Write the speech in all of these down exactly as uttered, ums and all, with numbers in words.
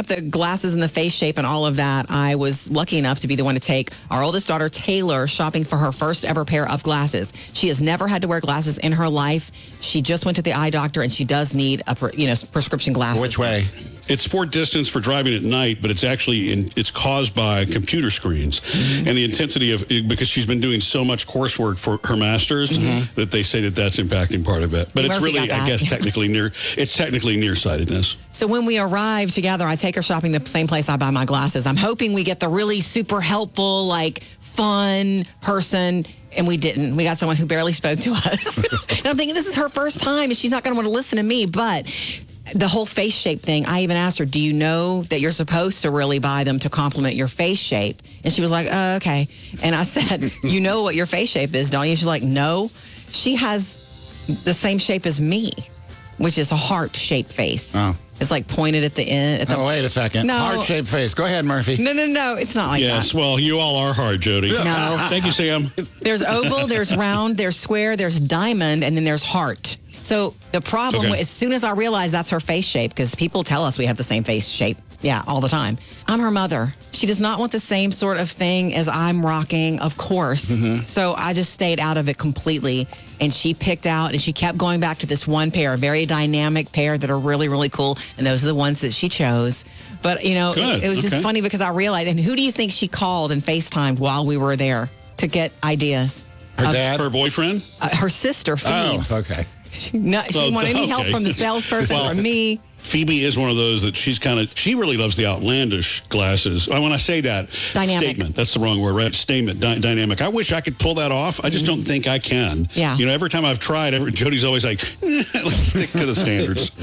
up the glasses and the face shape and all of that, I was lucky enough to be the one to take our oldest daughter, Taylor, shopping for her first ever pair of glasses. She has never had to wear glasses in her life. She just went to the eye doctor, and she does need a you know prescription glasses. Which way? It's for distance for driving at night, but it's actually in, it's caused by computer screens mm-hmm. and the intensity of because she's been doing so much coursework for her master's mm-hmm. that they say that that's impacting part of it. But Murphy it's really, I guess, technically near. It's technically nearsightedness. So when we arrive together, I take her shopping the same place I buy my glasses. I'm hoping we get the really super helpful, like fun person. And we didn't. We got someone who barely spoke to us. And I'm thinking, this is her first time, and she's not going to want to listen to me. But the whole face shape thing, I even asked her, do you know that you're supposed to really buy them to complement your face shape? And she was like, oh, okay. And I said, you know what your face shape is, don't you? She's like, no. She has the same shape as me, which is a heart-shaped face. Oh. It's like pointed at the end. At the, oh, wait a second. No. Heart-shaped face. Go ahead, Murphy. No, no, no. It's not like yes, that. Yes, well, you all are hard, Jody. No. Thank you, Sam. There's oval, there's round, there's square, there's diamond, and then there's heart. So the problem, okay. as soon as I realized that's her face shape, because people tell us we have the same face shape, yeah, all the time. I'm her mother. She does not want the same sort of thing as I'm rocking, of course. Mm-hmm. So I just stayed out of it completely. And she picked out, and she kept going back to this one pair, a very dynamic pair that are really, really cool. And those are the ones that she chose. But, you know, it, it was just okay. funny because I realized, and who do you think she called and FaceTimed while we were there to get ideas? Her of, dad? Her boyfriend? Uh, her sister, Phoebes. Oh, okay. She, not, she Oh, didn't want any okay. help from the salesperson well, or me. Phoebe is one of those that she's kind of, she really loves the outlandish glasses. When I say that, Dynamic. statement, that's the wrong word, right? Statement, dy- dynamic. I wish I could pull that off. I just don't think I can. Yeah. You know, every time I've tried, every, Jody's always like, eh, let's stick to the standards.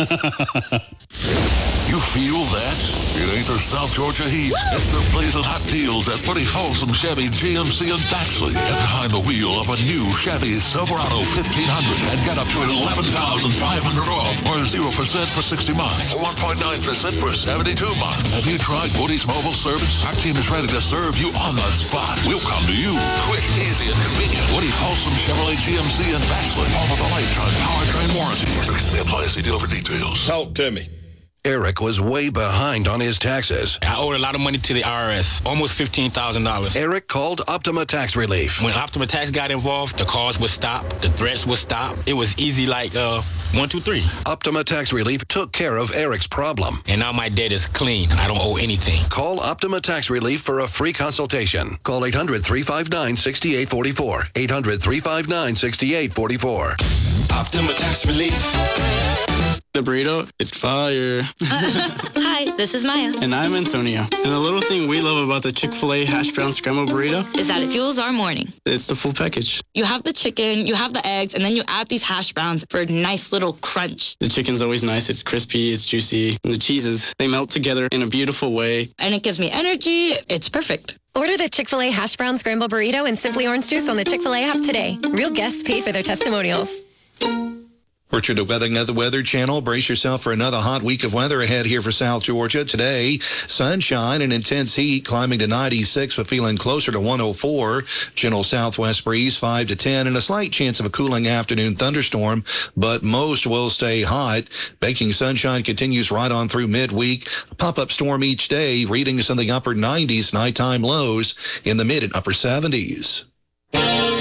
You feel that? It ain't the South Georgia heat. It's the blazing hot deals at Buddy Folsom Chevy G M C in Baxley. Get behind the wheel of a new Chevy Silverado fifteen hundred and get up to eleven thousand five hundred dollars off or zero percent for sixty months or one point nine percent for seventy-two months. Have you tried Woody's mobile service? Our team is ready to serve you on the spot. We'll come to you. Quick, easy, and convenient. Woody Folsom Chevrolet G M C in Baxley. Home of the lifetime powertrain warranty. Apply as a deal for details. Talk to me. Eric was way behind on his taxes. I owed a lot of money to the I R S, almost fifteen thousand dollars. Eric called Optima Tax Relief. When Optima Tax got involved, the calls would stop, the threats would stop. It was easy like uh, one, two, three. Optima Tax Relief took care of Eric's problem. And now my debt is clean. I don't owe anything. Call Optima Tax Relief for a free consultation. Call eight hundred, three five nine, six eight four four. eight hundred, three five nine, six eight four four. Optima Tax Relief. The burrito is fire. Uh, hi, this is Maya. And I'm Antonio. And the little thing we love about the Chick-fil-A hash brown scrambled burrito is that it fuels our morning. It's the full package. You have the chicken, you have the eggs, and then you add these hash browns for a nice little crunch. The chicken's always nice. It's crispy, it's juicy. And the cheeses, they melt together in a beautiful way. And it gives me energy. It's perfect. Order the Chick-fil-A hash brown scrambled burrito and Simply Orange Juice on the Chick-fil-A app today. Real guests paid for their testimonials. Orchard to Weather, the Weather Channel. Brace yourself for another hot week of weather ahead here for South Georgia. Today, sunshine and intense heat climbing to ninety-six, but feeling closer to one oh four. Gentle southwest breeze, five to ten, and a slight chance of a cooling afternoon thunderstorm, but most will stay hot. Baking sunshine continues right on through midweek. A pop-up storm each day, readings in the upper nineties, nighttime lows in the mid and upper seventies.